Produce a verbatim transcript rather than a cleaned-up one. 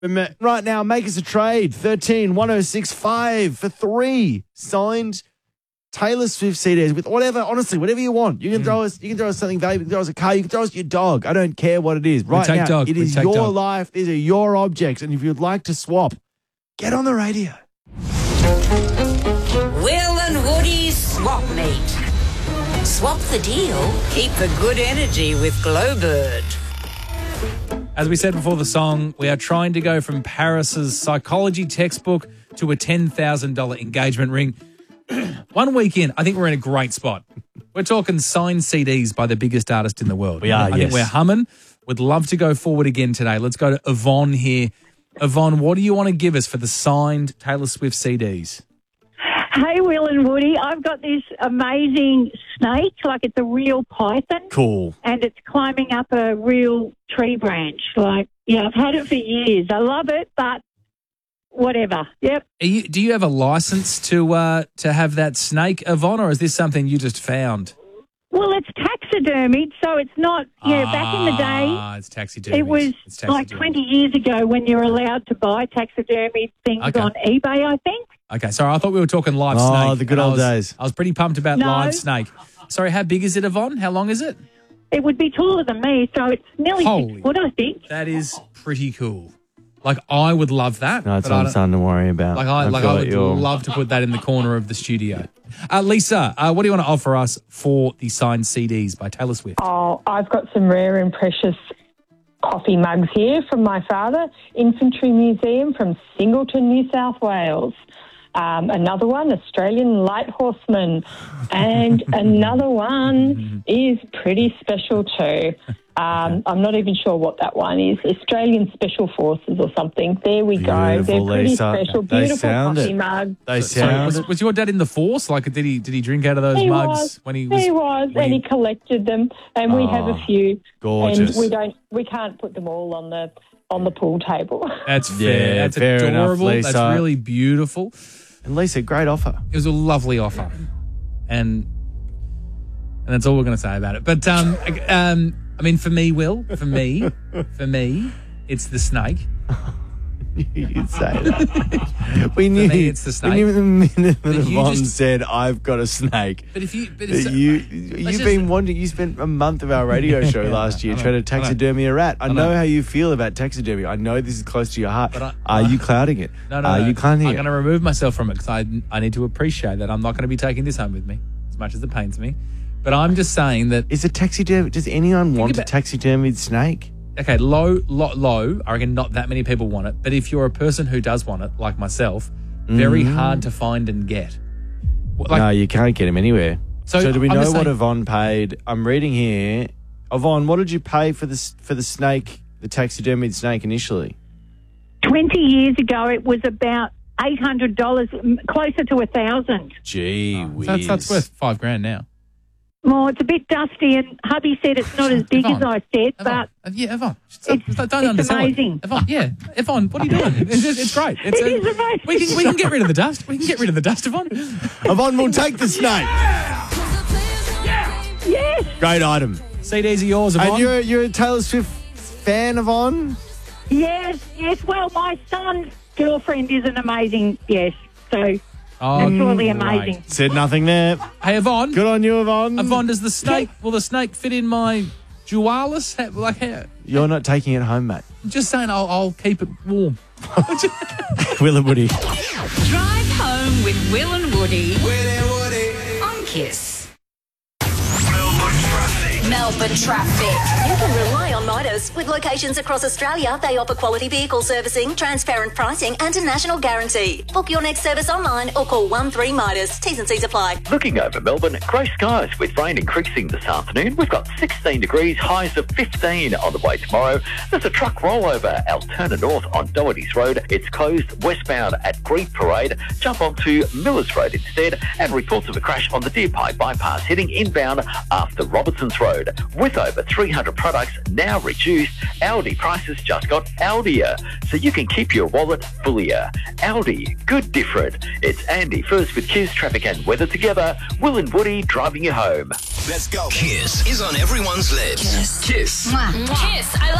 Remember, right now, make us a trade. thirteen one oh six five for three signed Taylor Swift C Ds with whatever, honestly, whatever you want. You can mm. throw us, you can throw us something valuable. You can throw us a car. You can throw us your dog. I don't care what it is. Right now, dog. it is your dog. life. These are your objects. And if you'd like to swap, get on the radio. Will and Woody's Swap Meet. Swap the deal. Keep the good energy with Glowbird. As we said before the song, we are trying to go from Paris's psychology textbook to a ten thousand dollars engagement ring. One week in, I think we're in a great spot. We're talking signed C Ds by the biggest artist in the world. We are, I yes. think we're humming. Would love to go forward again today. Let's go to Yvonne here. Yvonne, what do you want to give us for the signed Taylor Swift C Ds? Hey, Will and Woody, I've got this amazing snake, like it's a real python. Cool. And it's climbing up a real tree branch. Like, yeah, I've had it for years. I love it, but whatever. Yep. Are you, do you have a license to uh, to have that snake, Yvonne, or is this something you just found? Well, it's taxidermied, so it's not, yeah, ah, back in the day. Ah, it's taxidermied. It was like twenty years ago when you're allowed to buy taxidermied things okay. on eBay, I think. Okay, sorry, I thought we were talking live oh, snake. Oh, the good old I was, days. I was pretty pumped about no. live snake. Sorry, how big is it, Yvonne? How long is it? It would be taller than me, so it's nearly Holy, six foot, I think. That is pretty cool. Like, I would love that. No, it's not something to worry about. Like, I, I, like I would you're... love to put that in the corner of the studio. Uh, Lisa, uh, what do you want to offer us for the signed C Ds by Taylor Swift? Oh, I've got some rare and precious coffee mugs here from my father, Infantry Museum from Singleton, New South Wales. Um, another one, Australian Light Horseman. And another one is pretty special too. Um, I'm not even sure what that one is. Australian Special Forces or something. There we Beautiful, go. They're pretty Lisa. special. They Beautiful sound coffee it. mug. They Sorry, sound was, it. was your dad in the force? Like, did he did he drink out of those he mugs was. when he was? He was, when and he... he collected them, and we Oh, have a few. gorgeous. And we don't, we can't put them all on the on the pool table. That's fair. Yeah, That's fair adorable. enough, Lisa. That's really beautiful. And Lisa, great offer. It was a lovely offer, and and that's all we're going to say about it. But um, um, I mean, for me, Will, for me, for me, it's the snake. You'd say that. We knew. For me, it's the snake. We knew the minute that But you Yvonne just- said, "I've got a snake." But if you, but that it's, you, let's you've just- been wanting. You spent a month of our radio show Yeah, last year I know, trying to I know. taxidermy a rat. I, I know. know. how you feel about taxidermy. I know this is close to your heart. But I- Are you clouding it? No, no, Are no. you clouding I'm it? going to remove myself from it because I, I need to appreciate that I'm not going to be taking this home with me, as much as it pains me. But I'm just saying that, Is a taxidermy? Does anyone want about- a taxidermied snake? okay, low, low, low, I reckon not that many people want it. But if you're a person who does want it, like myself, very Mm. hard to find and get. Like, no, you can't get him anywhere. So, So, do we I'm know just what saying- Yvonne paid? I'm reading here. Yvonne, what did you pay for this for the snake, the taxidermied snake initially? twenty years ago, it was about eight hundred dollars, m- closer to a thousand. Gee whiz. that's, that's worth five grand now. Well, it's a bit dusty, and hubby said it's not as big as Yvonne, I said, Yvonne, but uh, yeah, Yvonne, it's- don't, don't it's undersell it. amazing. Yvonne, yeah, Yvonne, what are you doing? It's, it's, it's great. It's, It is amazing. We can, we can get rid of the dust. We can get rid of the dust, Yvonne. Yvonne will take the snake. yes. Great item. C Ds are yours, Yvonne. And you're you're a Taylor Swift fan, Yvonne? Yes, yes. Well, my son's girlfriend is an amazing, yes. So Oh, that's really right. amazing. Said nothing there. Hey, Yvonne. Good on you, Yvonne. Yvonne, does the snake, will the snake fit in my Dualis? Ha- Like, how? You're not taking it home, mate. I'm just saying I'll, I'll keep it warm. Will and Woody. Drive home with Will and Woody. On Kiss. Melbourne traffic. You can rely on Midas. With locations across Australia, they offer quality vehicle servicing, transparent pricing and a national guarantee. Book your next service online or call one three Midas. T's and C's apply. Looking over Melbourne, grey skies with rain increasing this afternoon. We've got sixteen degrees, highs of fifteen on the way tomorrow. There's a truck rollover Alterna North on Doherty's Road. It's closed westbound at Greek Parade. Jump onto Millers Road instead, and reports of a crash on the Deer Pie bypass heading inbound after Robertson's Road. With over three hundred products now reduced, Audi prices just got Audier, so you can keep your wallet fullier. Audi, good different. It's Andy first with Kiss, traffic and weather together. Will and Woody driving you home. Let's go. Kiss is on everyone's lips. Kiss. Mwah. Kiss. I love